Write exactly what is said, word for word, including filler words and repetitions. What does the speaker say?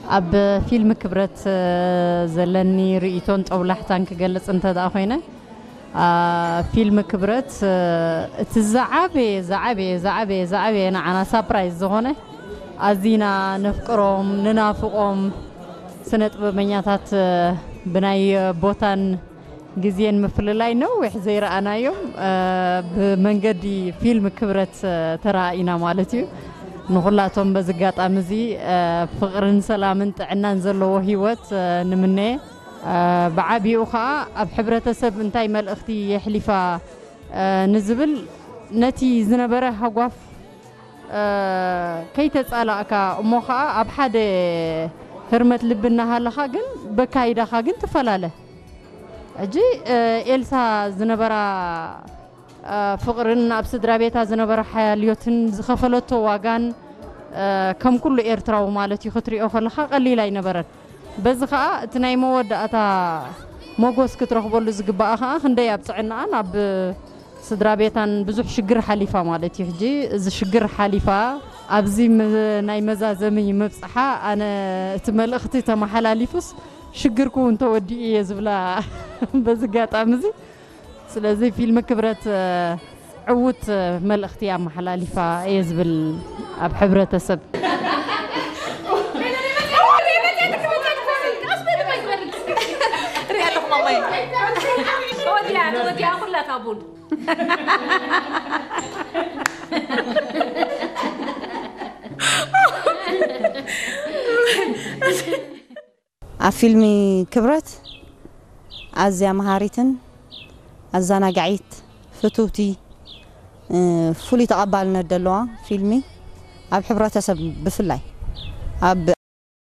أب فيلم كبرت زلني رئيتون طولحتان كجلس أنت دا خوينا فيلم كبرت تزعبي زعبي زعبي زعبي أنا أنا سابرايز زهونه أزينا نفكرهم ننافقهم سنة بمنياتات بناي بوتان جزين مفللاي نوح زي رأنا يوم بمنجدي فيلم كبرت ترى مالتي نقولاتهم بزقات أمزي فقرن سلامن عنا نزلوا هيوت نمنه بعبي أخا بحبرة سب انتي مال أختي يحلفا نزبل نتي زنبره هقف كي تسأل أكا أموخا أبحد هرمت لبنا هالخاجن بكايدا خاجن تفلاله أجي إلسا زنبرا فقرن أبصد رابطة زنبرا حياليوتن خفلته واجان كم كل إيرتراو مالتي خطري أخر خا قليلا ينبرد بس خا تناي مود أتا موجوس كتروح بولز جبا خا خندي أبصعنا أنا ب صدرابيتان بزح شجر حليفة مالتي هجي ز شجر حليفة أبزي ناي مزازمي مبصحة أنا تمل أختي تما حلاليفس شجركم تودي يزبلا بزقات أمزي سلازي فيلم كبرت عوت مل أختي أم حلاليفة يزبل بحبرة سب ودي أقول لك أبول فيلمي كبرت أزيا مهاريتن أزانا قعيت فتوتي فولي تقبلنا الدلوع فيلمي أب حبرة سب بفلاي أب